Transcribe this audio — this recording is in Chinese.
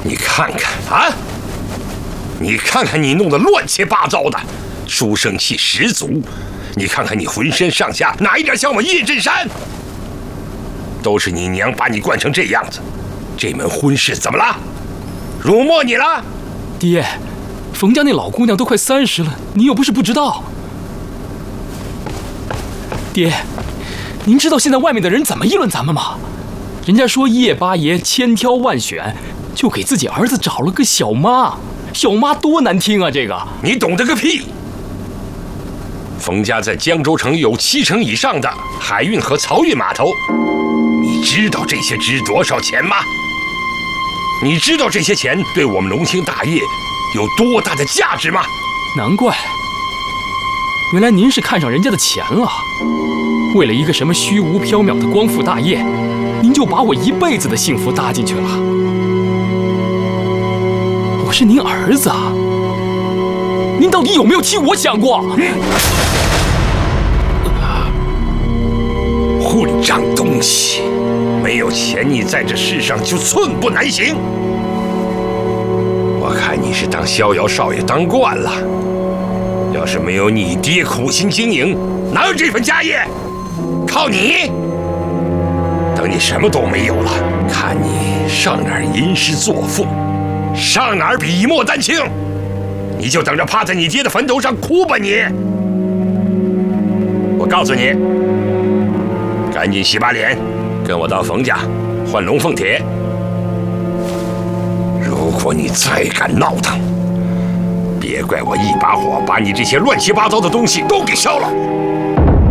你看看啊，你看看你弄得乱七八糟的，书生气十足。你看看你浑身上下哪一点像我叶振山？都是你娘把你惯成这样子。这门婚事怎么了？辱没你了？ 爹，冯家那老姑娘都快30了，你又不是不知道。爹，您知道现在外面的人怎么议论咱们吗？人家说叶八爷千挑万选，就给自己儿子找了个小妈，小妈多难听啊！这个你懂得个屁！冯家在江州城有70%以上的海运和漕运码头，你知道这些值多少钱吗？你知道这些钱对我们龙兴大业有多大的价值吗？ 难怪，原来您是看上人家的钱了。为了一个什么虚无缥缈的光复大业，您就把我一辈子的幸福搭进去了。我是您儿子啊，您到底有没有替我想过？ 混账东西！没有钱，你在这世上就寸步难行。我看你是当逍遥少爷当惯了，要是没有你爹苦心经营，哪有这份家业？靠你！等你什么都没有了，看你上哪儿吟诗作赋，上哪儿笔墨丹青，你就等着趴在你爹的坟头上哭吧你！我告诉你，赶紧洗把脸，跟我到冯家换龙凤帖。如果你再敢闹腾，别怪我一把火把你这些乱七八糟的东西都给烧了。